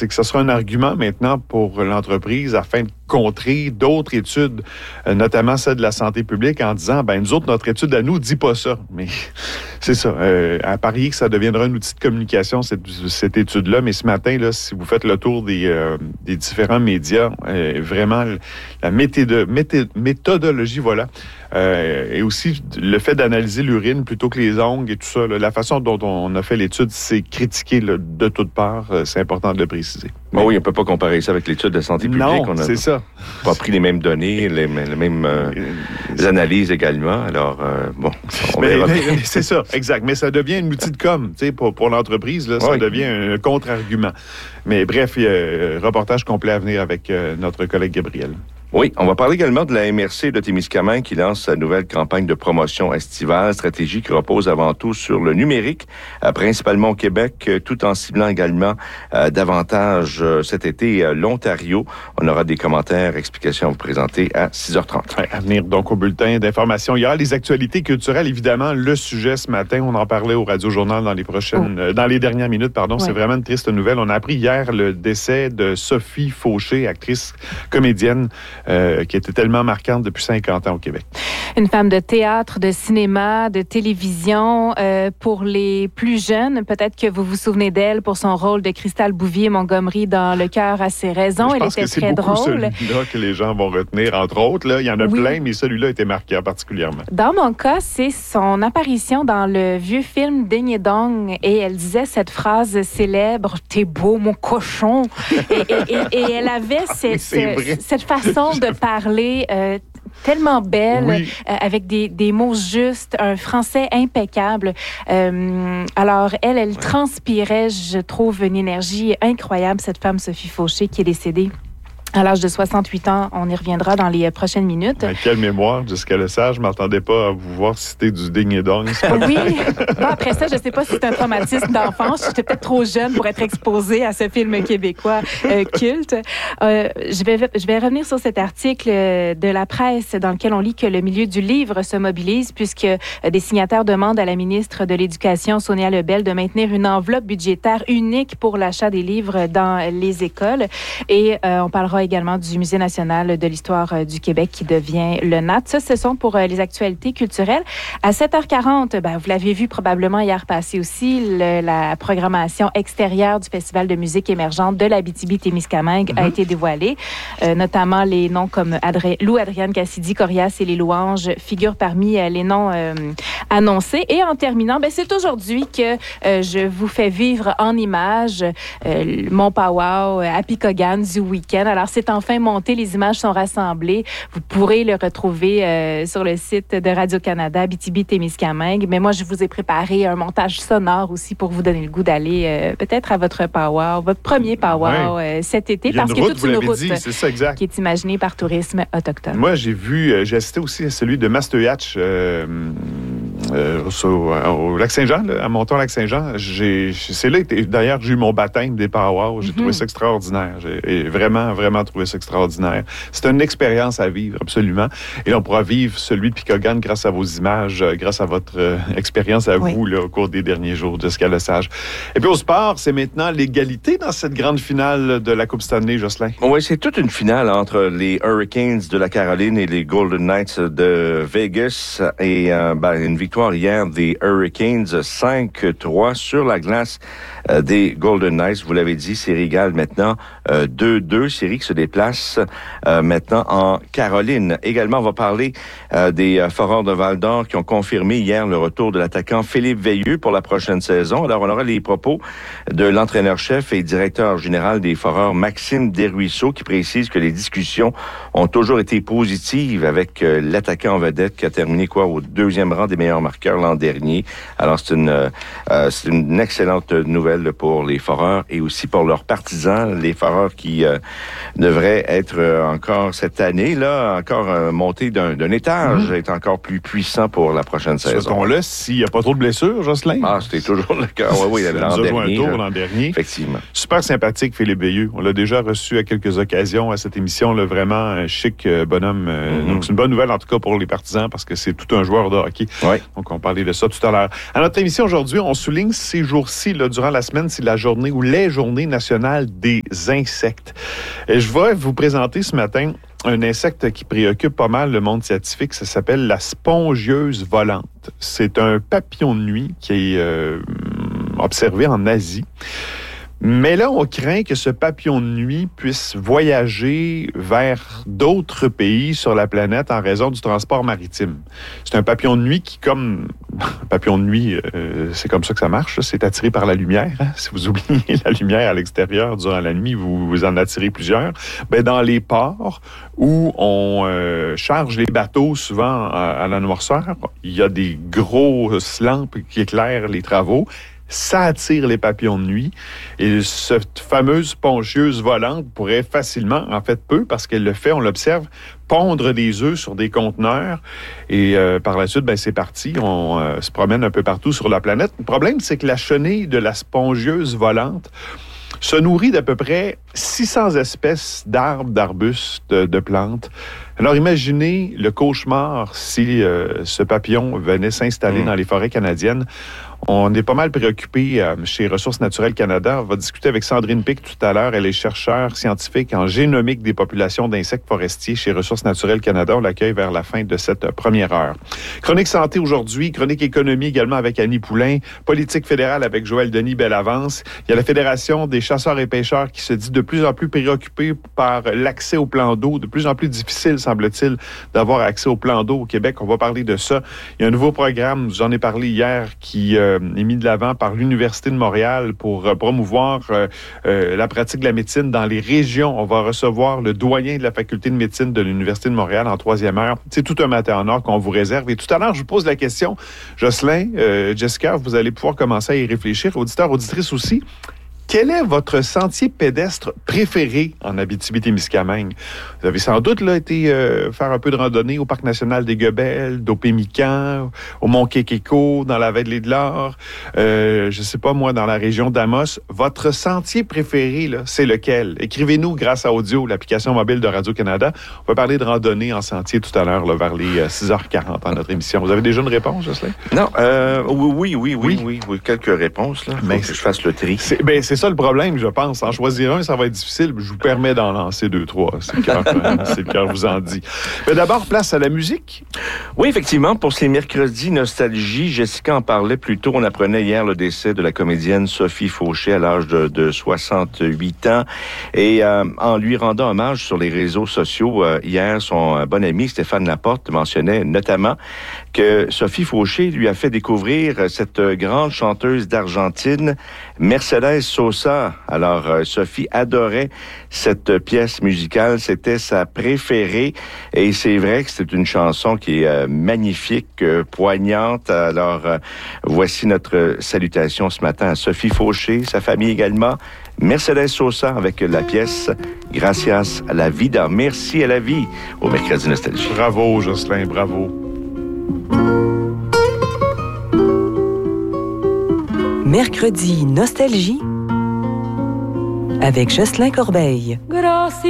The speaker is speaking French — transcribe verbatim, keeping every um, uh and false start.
c'est que ce sera un argument maintenant pour l'entreprise afin de contrer d'autres études, euh, notamment celle de la santé publique, en disant, ben nous autres, notre étude à nous dit pas ça. Mais c'est ça. Euh, à parier que ça deviendra un outil de communication, cette, cette étude-là. Mais ce matin, là, si vous faites le tour des, euh, des différents médias, euh, vraiment, la méthode, méthode, méthodologie, voilà, euh, et aussi le fait d'analyser l'urine plutôt que les ongles et tout ça, là, la façon dont on a fait l'étude, c'est critiqué là, de toutes parts. Euh, c'est important de le préciser. Bon, oui, on ne peut pas comparer ça avec l'étude de santé publique. Non, on a c'est ça. Pas pris les mêmes données, les, les mêmes euh, les analyses également. Alors, euh, bon, on mais, verra. mais, c'est ça, exact. Mais ça devient un outil de com, tu sais, pour, pour l'entreprise, là, ça oui. devient un contre-argument. Mais bref, il y a un reportage complet à venir avec euh, notre collègue Gabriel. Oui, on va parler également de la M R C de Témiscamingue qui lance sa nouvelle campagne de promotion estivale, stratégie qui repose avant tout sur le numérique, euh, principalement au Québec, euh, tout en ciblant également euh, davantage euh, cet été euh, l'Ontario. On aura des commentaires, explications à vous présenter à six heures trente. Ouais, à venir donc au bulletin d'information. Il y a les actualités culturelles, évidemment, le sujet ce matin, on en parlait au Radio-Journal dans les prochaines, oh. euh, dans les dernières minutes, pardon. Ouais. C'est vraiment une triste nouvelle. On a appris hier le décès de Sophie Fauché, actrice, comédienne, Euh, qui était tellement marquante depuis cinquante ans au Québec. Une femme de théâtre, de cinéma, de télévision. Euh, pour les plus jeunes, peut-être que vous vous souvenez d'elle pour son rôle de Cristal Bouvier-Montgomery dans Le cœur a ses raisons. Je Elle pense était que c'est très beaucoup drôle. Celui-là que les gens vont retenir, entre autres. Là, il y en a oui. plein, mais celui-là était marquant particulièrement. Dans mon cas, c'est son apparition dans le vieux film Ding et Dong. Et elle disait cette phrase célèbre, « T'es beau, mon cochon ». Et, et, et, et elle avait cette, cette façon de parler euh, tellement belle, oui. euh, avec des, des mots justes, un français impeccable. Euh, alors, elle, elle ouais. transpirait, je trouve, une énergie incroyable, cette femme Sophie Fauché qui est décédée à l'âge de soixante-huit ans. On y reviendra dans les prochaines minutes. Ben, quelle mémoire, Jessica Lesage. Je ne m'attendais pas à vous voir citer du Ding et Dong. Oui. Bon, après ça, je ne sais pas si c'est un traumatisme d'enfance. J'étais peut-être trop jeune pour être exposée à ce film québécois euh, culte. Euh, je, vais, je vais revenir sur cet article de la presse dans lequel on lit que le milieu du livre se mobilise puisque des signataires demandent à la ministre de l'Éducation, Sonia Lebel, de maintenir une enveloppe budgétaire unique pour l'achat des livres dans les écoles. Et euh, on parlera également du Musée national de l'histoire du Québec qui devient le N A T. Ça, ce sont pour euh, les actualités culturelles. À sept heures quarante, ben, vous l'avez vu probablement hier passé aussi, le, la programmation extérieure du Festival de musique émergente de l'Abitibi-Témiscamingue mm-hmm. a été dévoilée. Euh, notamment les noms comme Adré- Lou Adrienne Cassidy, Corias et les Louanges figurent parmi euh, les noms euh, annoncés. Et en terminant, ben, c'est aujourd'hui que euh, je vous fais vivre en images euh, mon powwow à Picogan du week-end. Alors, c'est enfin monté, les images sont rassemblées. Vous pourrez le retrouver euh, sur le site de Radio-Canada, Abitibi-Témiscamingue. Mais moi, je vous ai préparé un montage sonore aussi pour vous donner le goût d'aller euh, peut-être à votre powwow, votre premier powwow ouais. euh, cet été. Parce qu'il y a toute une route dit, c'est ça, exact. qui est imaginée par Tourisme Autochtone. Moi, j'ai vu, euh, j'ai assisté aussi à celui de Mastoyatch euh, euh, au, au Lac-Saint-Jean, là, à Monton-Lac-Saint-Jean. J'ai, c'est là, d'ailleurs, j'ai eu mon baptême des powwows. J'ai mm-hmm. trouvé ça extraordinaire. J'ai vraiment, vraiment trouvé ça extraordinaire. C'est une expérience à vivre, absolument. Et là, on pourra vivre celui de Picogan grâce à vos images, euh, grâce à votre euh, expérience à oui. vous là, au cours des derniers jours de Jessica Lesage. Et puis au sport, c'est maintenant l'égalité dans cette grande finale de la Coupe Stanley, Jocelyn. Oui, c'est toute une finale entre les Hurricanes de la Caroline et les Golden Knights de Vegas. Et euh, ben, une victoire hier des Hurricanes cinq trois sur la glace euh, des Golden Knights. Vous l'avez dit, série égale maintenant euh, deux deux. Série qui se déplace euh, maintenant en Caroline. Également, on va parler euh, des euh, Foreurs de Val-d'Or qui ont confirmé hier le retour de l'attaquant Philippe Veilleux pour la prochaine saison. Alors, on aura les propos de l'entraîneur-chef et directeur général des Foreurs, Maxime Desruisseaux, qui précise que les discussions ont toujours été positives avec euh, l'attaquant en vedette qui a terminé quoi au deuxième rang des meilleurs marqueurs l'an dernier. Alors, c'est une, euh, c'est une excellente nouvelle pour les Foreurs et aussi pour leurs partisans, les Foreurs qui euh, devraient être euh, encore cette année, là, encore euh, montés d'un, d'un étage, mmh. être encore plus puissants pour la prochaine saison. Souhaitons-le, s'il n'y a pas trop de blessures, Jocelyn. Ah, c'était toujours le cas. Oui, oui, l'an dernier. un tour l'an dernier. Effectivement. Super sympathique, Philippe Veilleux. On l'a déjà reçu à quelques occasions à cette émission, là, vraiment un chic euh, bonhomme. Euh, mm-hmm. Donc, c'est une bonne nouvelle, en tout cas, pour les partisans, parce que c'est tout un joueur de hockey. Oui. Donc, on parlait de ça tout à l'heure. À notre émission aujourd'hui, on souligne ces jours-ci, là, durant la semaine, c'est la journée ou les journées nationales des insectes. Et je vais vous présenter ce matin un insecte qui préoccupe pas mal le monde scientifique. Ça s'appelle la spongieuse volante. C'est un papillon de nuit qui est euh, observé en Asie. Mais là, on craint que ce papillon de nuit puisse voyager vers d'autres pays sur la planète en raison du transport maritime. C'est un papillon de nuit qui, comme un papillon de nuit, euh, c'est comme ça que ça marche, là. C'est attiré par la lumière. Hein? Si vous oubliez la lumière à l'extérieur durant la nuit, vous, vous en attirez plusieurs. Ben, dans les ports où on euh, charge les bateaux souvent à, à la noirceur, il y a des grosses lampes qui éclairent les travaux. Ça attire les papillons de nuit. Et cette fameuse spongieuse volante pourrait facilement, en fait peu, parce qu'elle le fait, on l'observe, pondre des œufs sur des conteneurs. Et euh, par la suite, ben, c'est parti. On euh, se promène un peu partout sur la planète. Le problème, c'est que la chenille de la spongieuse volante se nourrit d'à peu près six cents espèces d'arbres, d'arbustes, de, de plantes. Alors, imaginez le cauchemar si euh, ce papillon venait s'installer mmh. dans les forêts canadiennes. On est pas mal préoccupé euh, chez Ressources naturelles Canada. On va discuter avec Sandrine Pic tout à l'heure. Elle est chercheure scientifique en génomique des populations d'insectes forestiers chez Ressources naturelles Canada. On l'accueille vers la fin de cette première heure. Chronique santé aujourd'hui, chronique économie également avec Annie Poulain, politique fédérale avec Joël Denis Bellavance. Il y a la Fédération des chasseurs et pêcheurs qui se dit de plus en plus préoccupée par l'accès au plan d'eau, de plus en plus difficile, semble-t-il, d'avoir accès au plan d'eau au Québec. On va parler de ça. Il y a un nouveau programme, j'en ai parlé hier, qui euh, est mis de l'avant par l'Université de Montréal pour euh, promouvoir euh, euh, la pratique de la médecine dans les régions. On va recevoir le doyen de la faculté de médecine de l'Université de Montréal en troisième heure. C'est tout un matin en or qu'on vous réserve. Et tout à l'heure, je vous pose la question, Jocelyn, euh, Jessica, vous allez pouvoir commencer à y réfléchir. Auditeurs, auditrices aussi. Quel est votre sentier pédestre préféré en Abitibi-Témiscamingue? Vous avez sans doute là, été euh, faire un peu de randonnée au Parc national des Guebels, d'Opémican, au Mont-Kékéko, dans la Vallée de l'Or, euh, je sais pas moi, dans la région d'Amos. Votre sentier préféré, là, c'est lequel? Écrivez-nous grâce à Audio, l'application mobile de Radio-Canada. On va parler de randonnée en sentier tout à l'heure, là, vers les euh, six heures quarante en notre émission. Vous avez déjà une réponse, Jocelyn? Non, euh, oui, oui, oui, oui, oui, oui, quelques réponses. Là. Mais que je fasse le tri. C'est, ben, c'est ça le problème, je pense. En choisir un, ça va être difficile. Je vous permets d'en lancer deux, trois. C'est le cœur, c'est le cœur vous en dit. Mais d'abord, place à la musique. Oui, effectivement, pour ces mercredis nostalgie, Jessica en parlait plus tôt. On apprenait hier le décès de la comédienne Sophie Fauché à l'âge de, de soixante-huit ans. Et euh, en lui rendant hommage sur les réseaux sociaux, euh, hier, son euh, bon ami Stéphane Laporte mentionnait notamment que Sophie Fauché lui a fait découvrir cette grande chanteuse d'Argentine, Mercedes Sosa. Alors, euh, Sophie adorait cette pièce musicale. C'était sa préférée. Et c'est vrai que c'est une chanson qui est euh, magnifique, euh, poignante. Alors, euh, voici notre salutation ce matin à Sophie Fauché, sa famille également. Mercedes Sosa avec la pièce Gracias a la vida. Merci à la vie au Mercredi Nostalgie. Bravo, Jocelyn, bravo. Mercredi Nostalgie avec Jocelyn Corbeil. Gracias.